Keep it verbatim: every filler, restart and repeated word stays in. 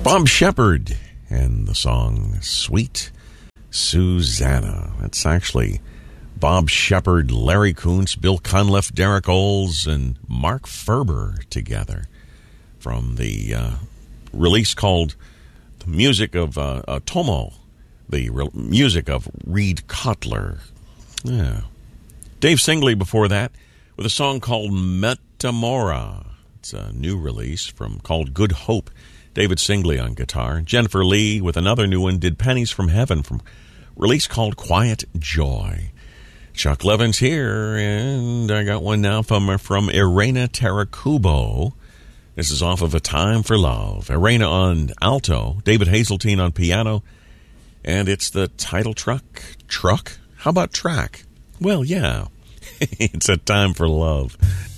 Bob Shepard and the song Sweet Susanna. It's actually Bob Shepard, Larry Kuntz, Bill Cunliffe, Derek Oles, and Mark Ferber together from the uh, release called The Music of uh, uh, Tomo, the re- music of Reed Cutler. Yeah. Dave Singley before that with a song called Metamora. It's a new release from called Good Hope. David Singley on guitar. Jennifer Lee with another new one did Pennies from Heaven from release called Quiet Joy. Chuck Levin's here, and I got one now from, from Irena Tarakubo. This is off of A Time for Love. Irena on alto, David Hazeltine on piano, and it's the title truck. Truck? How about track? Well, yeah. It's A Time for Love.